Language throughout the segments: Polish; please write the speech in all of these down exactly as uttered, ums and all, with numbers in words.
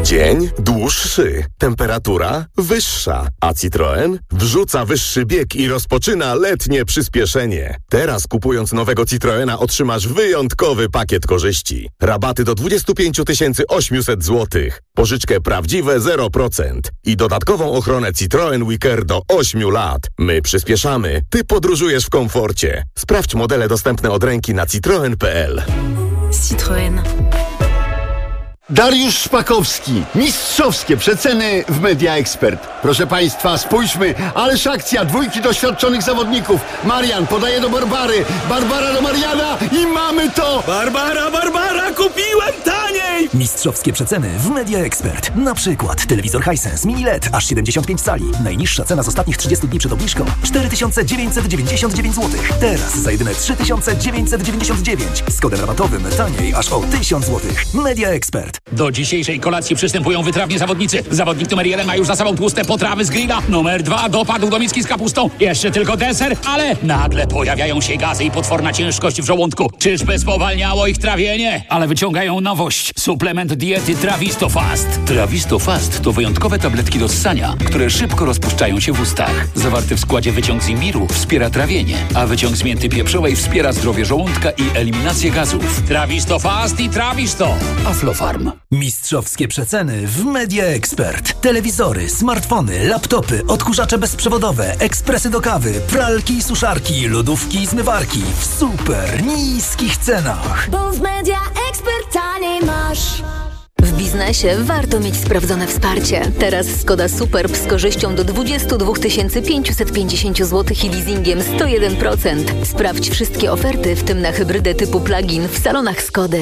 Dzień dłuższy, temperatura wyższa, a Citroen wrzuca wyższy bieg i rozpoczyna letnie przyspieszenie. Teraz kupując nowego Citroena otrzymasz wyjątkowy pakiet korzyści. Rabaty do dwadzieścia pięć tysięcy osiemset złotych, pożyczkę prawdziwe zero procent i dodatkową ochronę Citroen WeCare do ośmiu lat. My przyspieszamy, ty podróżujesz w komforcie. Sprawdź modele dostępne od ręki na citroen kropka p l. Citroen. Dariusz Szpakowski. Mistrzowskie przeceny w Media Expert. Proszę Państwa, spójrzmy. Ależ akcja. Dwójki doświadczonych zawodników. Marian podaje do Barbary. Barbara do Mariana i mamy to! Barbara, Barbara, kupiłem taniej! Mistrzowskie przeceny w Media Expert. Na przykład telewizor Hisense Mini L E D aż siedemdziesiąt pięć cali. Najniższa cena z ostatnich trzydziestu dni przed obniżką cztery tysiące dziewięćset dziewięćdziesiąt dziewięć złotych. Teraz za jedyne trzy tysiące dziewięćset dziewięćdziesiąt dziewięć. Z kodem rabatowym taniej aż o tysiąc złotych. Media Expert. Do dzisiejszej kolacji przystępują wytrawnie zawodnicy. Zawodnik numer jeden ma już za sobą tłuste potrawy z grilla. Numer dwa dopadł do miski z kapustą. Jeszcze tylko deser, ale nagle pojawiają się gazy i potworna ciężkość w żołądku. Czyżby spowalniało ich trawienie? Ale wyciągają nowość. Suplement diety Trawisto Fast. Trawisto Fast to wyjątkowe tabletki do ssania, które szybko rozpuszczają się w ustach. Zawarty w składzie wyciąg z imbiru wspiera trawienie, a wyciąg z mięty pieprzowej wspiera zdrowie żołądka i eliminację gazów. Trawisto Fast i Trawisto. Aflofarm. Mistrzowskie przeceny w Media Expert. Telewizory, smartfony, laptopy, odkurzacze bezprzewodowe, ekspresy do kawy, pralki i suszarki, lodówki i zmywarki w super niskich cenach. Bo w Media Expert taniej masz. W biznesie warto mieć sprawdzone wsparcie. Teraz Skoda Superb z korzyścią do dwadzieścia dwa tysiące pięćset pięćdziesiąt złotych i leasingiem sto jeden procent. Sprawdź wszystkie oferty, w tym na hybrydę typu plug-in w salonach Skody.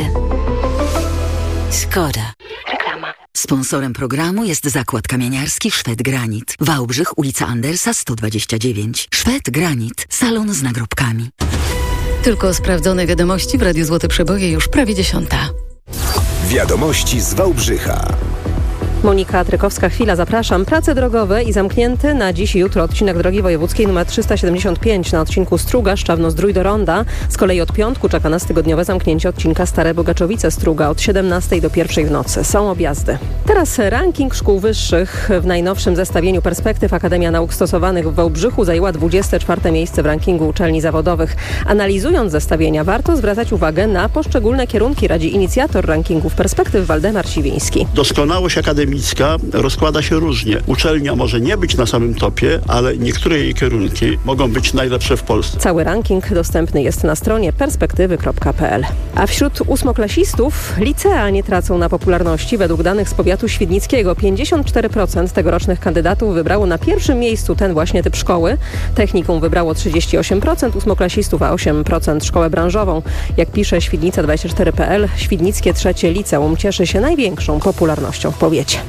Skoda. Reklama. Sponsorem programu jest Zakład Kamieniarski Szwed Granit. Wałbrzych, ulica Andersa sto dwadzieścia dziewięć. Szwed Granit. Salon z nagrobkami. Tylko sprawdzone wiadomości w Radiu Złote Przeboje już prawie dziesiąta. Wiadomości z Wałbrzycha. Monika Trykowska, chwila, zapraszam. Prace drogowe i zamknięty na dziś i jutro odcinek drogi wojewódzkiej nr trzysta siedemdziesiąt pięć na odcinku Struga-Szczawno-Zdrój do Ronda. Z kolei od piątku czeka nas tygodniowe zamknięcie odcinka Stare Bogaczowice-Struga od siedemnastej do pierwszej w nocy. Są objazdy. Teraz ranking szkół wyższych. W najnowszym zestawieniu perspektyw Akademia Nauk Stosowanych w Wałbrzychu zajęła dwudzieste czwarte miejsce w rankingu uczelni zawodowych. Analizując zestawienia, warto zwracać uwagę na poszczególne kierunki, radzi inicjator rankingów perspektyw Waldemar Siwiński. Doskonałość akademicka rozkłada się różnie. Uczelnia może nie być na samym topie, ale niektóre jej kierunki mogą być najlepsze w Polsce. Cały ranking dostępny jest na stronie perspektywy kropka p l. A wśród ósmoklasistów licea nie tracą na popularności. Według danych z powiatu świdnickiego pięćdziesiąt cztery procent tegorocznych kandydatów wybrało na pierwszym miejscu ten właśnie typ szkoły. Technikum wybrało trzydzieści osiem procent ósmoklasistów, a osiem procent szkołę branżową. Jak pisze Świdnica dwadzieścia cztery kropka p l, świdnickie trzecie liceum cieszy się największą popularnością w powiecie.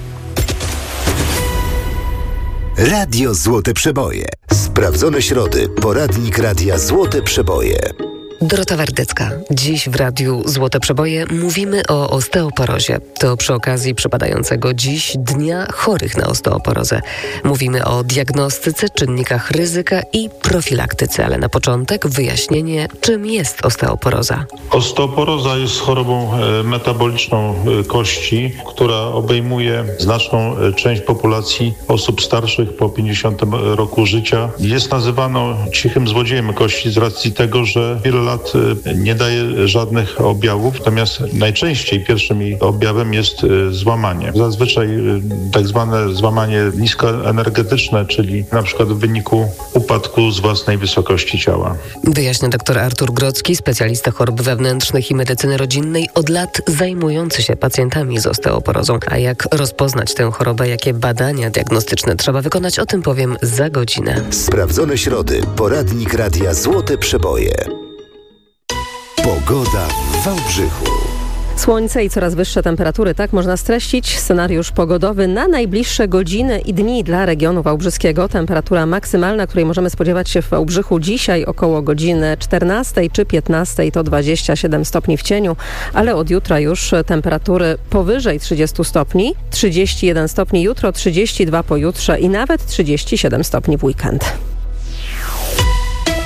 Radio Złote Przeboje. Sprawdzone środy. Poradnik Radia Złote Przeboje. Dorota Wardecka. Dziś w Radiu Złote Przeboje mówimy o osteoporozie. To przy okazji przypadającego dziś Dnia Chorych na Osteoporozę. Mówimy o diagnostyce, czynnikach ryzyka i profilaktyce, ale na początek wyjaśnienie, czym jest osteoporoza. Osteoporoza jest chorobą metaboliczną kości, która obejmuje znaczną część populacji osób starszych po pięćdziesiątym roku życia. Jest nazywano cichym złodziejem kości z racji tego, że wiele lat nie daje żadnych objawów, natomiast najczęściej pierwszym jej objawem jest złamanie. Zazwyczaj tak zwane złamanie niskoenergetyczne, czyli na przykład w wyniku upadku z własnej wysokości ciała. Wyjaśnia dr Artur Grodzki, specjalista chorób wewnętrznych i medycyny rodzinnej, od lat zajmujący się pacjentami z osteoporozą. A jak rozpoznać tę chorobę, jakie badania diagnostyczne trzeba wykonać, o tym powiem za godzinę. Sprawdzone środy. Poradnik Radia Złote Przeboje. Pogoda w Wałbrzychu. Słońce i coraz wyższe temperatury, tak można streścić scenariusz pogodowy na najbliższe godziny i dni dla regionu wałbrzyskiego. Temperatura maksymalna, której możemy spodziewać się w Wałbrzychu dzisiaj około godziny czternastej czy piętnastej to dwadzieścia siedem stopni w cieniu, ale od jutra już temperatury powyżej trzydziestu stopni, trzydzieści jeden stopni jutro, trzydzieści dwa pojutrze i nawet trzydzieści siedem stopni w weekend.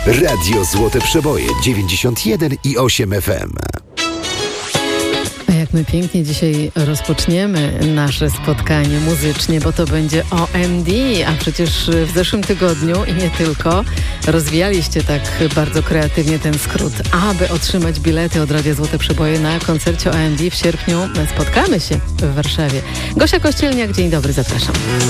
Radio Złote Przeboje dziewięćdziesiąt jeden i osiem F M. A jak My pięknie dzisiaj rozpoczniemy nasze spotkanie muzycznie, bo to będzie O M D, a przecież w zeszłym tygodniu i nie tylko rozwijaliście tak bardzo kreatywnie ten skrót. Aby otrzymać bilety od Radia Złote Przeboje na koncercie O M D w sierpniu, spotkamy się w Warszawie. Gosia Kościelniak, dzień dobry, zapraszam.